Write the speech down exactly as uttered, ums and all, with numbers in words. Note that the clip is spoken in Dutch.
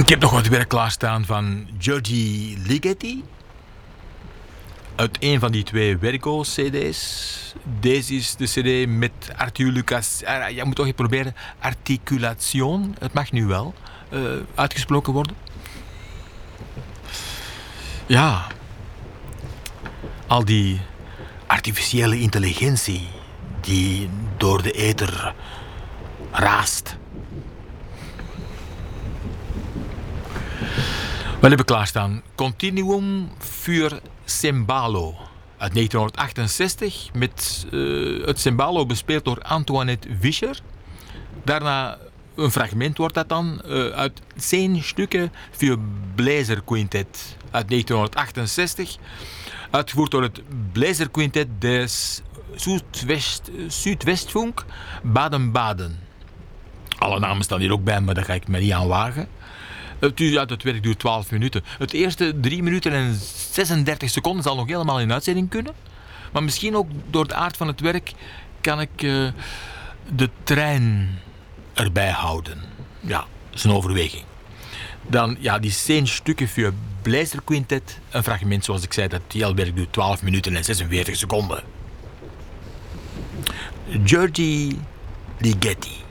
Ik heb nog wat werk klaarstaan van Giorgi Ligeti. Uit een van die twee Vertigo-C D's. Deze is de C D met Arthur Lucas. Uh, je moet toch even proberen. Articulation. Het mag nu wel uh, uitgesproken worden. Ja. Al die artificiële intelligentie die door de ether raast. Wat hebben we klaarstaan? Continuum für Cembalo uit negentienhonderdachtenzestig met uh, het cembalo bespeeld door Antoinette Fischer. Daarna een fragment wordt dat dan uh, uit Zehn Stücke für Bläserquintett uit negentienhonderdachtenzestig. Uitgevoerd door het Bläserquintett des Zuidwest, Zuidwestfunk Baden-Baden. Alle namen staan hier ook bij, maar daar ga ik me niet aan wagen. Het, ja, het werk duurt twaalf minuten. Het eerste drie minuten en zesendertig seconden zal nog helemaal in uitzending kunnen. Maar misschien ook door de aard van het werk kan ik uh, de trein erbij houden. Ja, dat is een overweging. Dan, ja, die Zehn Stücke für Bläserquintett. Een fragment, zoals ik zei, dat heel werk duurt twaalf minuten en zesenveertig seconden. Giorgi Ligeti.